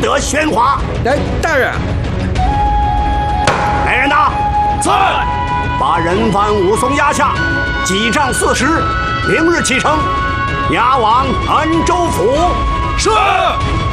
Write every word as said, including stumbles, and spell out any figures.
得喧哗。 来，大人。 来人呐！ 在。 把人犯武松押下，记账四十，明日启程，押往恩州府。 是。